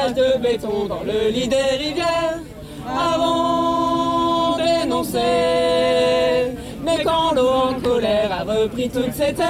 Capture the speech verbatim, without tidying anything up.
cages de béton dans le lit des rivières avons dénoncé. Mais quand l'eau en colère a repris toute ses terres,